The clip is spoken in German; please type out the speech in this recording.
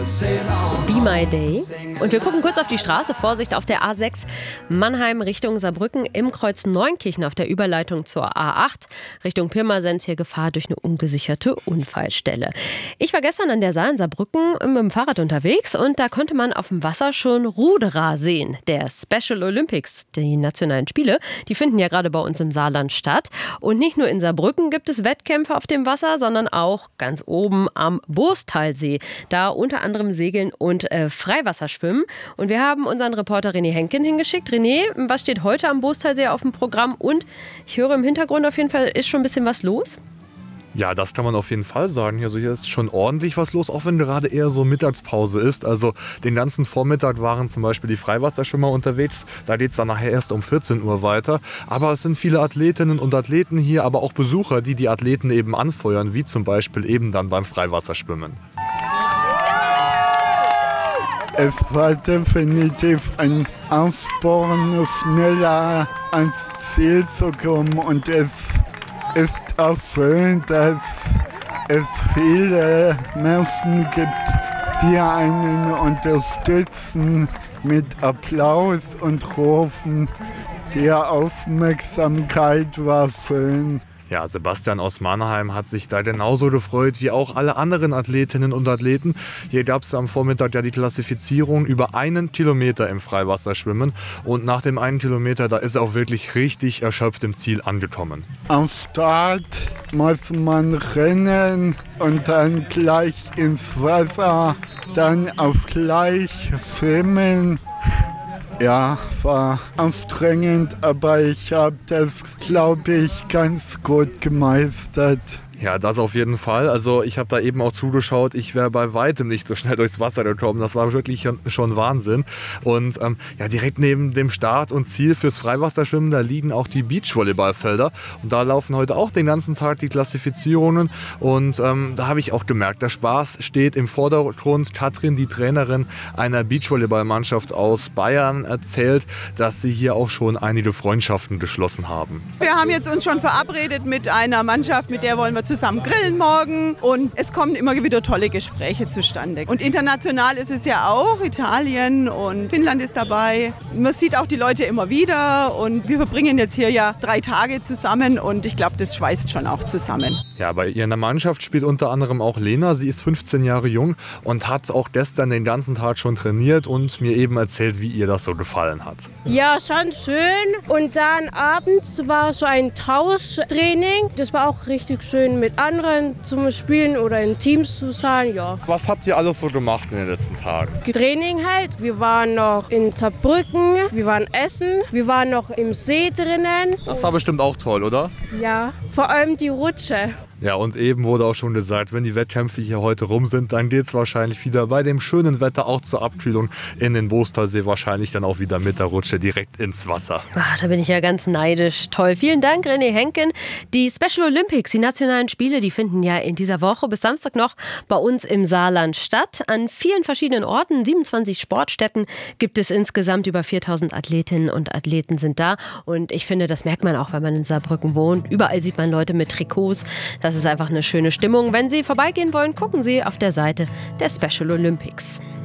Be My Day. Und wir gucken kurz auf die Straße. Vorsicht auf der A6 Mannheim Richtung Saarbrücken im Kreuz Neunkirchen auf der Überleitung zur A8 Richtung Pirmasens hier Gefahr durch eine ungesicherte Unfallstelle. Ich war gestern an der Saar in Saarbrücken mit dem Fahrrad unterwegs und da konnte man auf dem Wasser schon Ruderer sehen. Der Special Olympics, die nationalen Spiele, die finden ja gerade bei uns im Saarland statt. Und nicht nur in Saarbrücken gibt es Wettkämpfe auf dem Wasser, sondern auch ganz oben am Boostalsee. Da unter anderem Segeln und Freiwasserschwimmen. Und wir haben unseren Reporter René Henken hingeschickt. René, was steht heute am Boostalsee auf dem Programm? Und ich höre im Hintergrund auf jeden Fall, ist schon ein bisschen was los? Ja, das kann man auf jeden Fall sagen. Also hier ist schon ordentlich was los, auch wenn gerade eher so Mittagspause ist. Also den ganzen Vormittag waren zum Beispiel die Freiwasserschwimmer unterwegs. Da geht es dann nachher erst um 14 Uhr weiter. Aber es sind viele Athletinnen und Athleten hier, aber auch Besucher, die die Athleten eben anfeuern, wie zum Beispiel eben dann beim Freiwasserschwimmen. Es war definitiv ein Aufsporen, schneller ans Ziel zu kommen. Und es ist auch schön, dass es viele Menschen gibt, die einen unterstützen mit Applaus und Rufen. Die Aufmerksamkeit war schön. Ja, Sebastian aus Mannheim hat sich da genauso gefreut wie auch alle anderen Athletinnen und Athleten. Hier gab es am Vormittag ja die Klassifizierung über 1 Kilometer im Freiwasserschwimmen. Und nach dem 1 Kilometer, da ist er auch wirklich richtig erschöpft im Ziel angekommen. Am Start muss man rennen und dann gleich ins Wasser, dann auf gleich schwimmen. Ja, war anstrengend, aber ich habe das, glaube ich, ganz gut gemeistert. Ja, das auf jeden Fall. Also ich habe da eben auch zugeschaut. Ich wäre bei weitem nicht so schnell durchs Wasser gekommen. Das war wirklich schon Wahnsinn. Und ja, direkt neben dem Start und Ziel fürs Freiwasserschwimmen, da liegen auch die Beachvolleyballfelder. Und da laufen heute auch den ganzen Tag die Klassifizierungen. Und da habe ich auch gemerkt, der Spaß steht im Vordergrund. Katrin, die Trainerin einer Beachvolleyballmannschaft aus Bayern, erzählt, dass sie hier auch schon einige Freundschaften geschlossen haben. Wir haben jetzt uns schon verabredet mit einer Mannschaft, mit der wollen wir zusammen grillen morgen und es kommen immer wieder tolle Gespräche zustande. Und international ist es ja auch, Italien und Finnland ist dabei. Man sieht auch die Leute immer wieder und wir verbringen jetzt hier ja 3 Tage zusammen und ich glaube, das schweißt schon auch zusammen. Ja, bei ihr in der Mannschaft spielt unter anderem auch Lena. Sie ist 15 Jahre jung und hat auch gestern den ganzen Tag schon trainiert und mir eben erzählt, wie ihr das so gefallen hat. Ja, schon schön. Und dann abends war so ein Tauschtraining. Das war auch richtig schön mit anderen zum Spielen oder in Teams zu sein, ja. Was habt ihr alles so gemacht in den letzten Tagen? Training halt. Wir waren noch in Saarbrücken, wir waren essen, wir waren noch im See drinnen. Das war bestimmt auch toll, oder? Ja, vor allem die Rutsche. Ja, und eben wurde auch schon gesagt, wenn die Wettkämpfe hier heute rum sind, dann geht es wahrscheinlich wieder bei dem schönen Wetter auch zur Abkühlung in den Boostalsee, wahrscheinlich dann auch wieder mit der Rutsche direkt ins Wasser. Da bin ich ja ganz neidisch. Toll. Vielen Dank, René Henken. Die Special Olympics, die nationalen Spiele, die finden ja in dieser Woche bis Samstag noch bei uns im Saarland statt. An vielen verschiedenen Orten, 27 Sportstätten, gibt es insgesamt über 4000 Athletinnen und Athleten sind da. Und ich finde, das merkt man auch, wenn man in Saarbrücken wohnt. Überall sieht man Leute mit Trikots. Das ist einfach eine schöne Stimmung. Wenn Sie vorbeigehen wollen, gucken Sie auf der Seite der Special Olympics.